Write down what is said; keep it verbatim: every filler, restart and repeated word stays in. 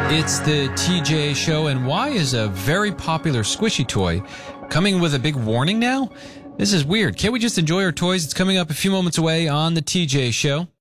It's the T J Show, and why is a very popular squishy toy coming with a big warning now? This is weird. Can't we just enjoy our toys? It's coming up a few moments away on the T J Show.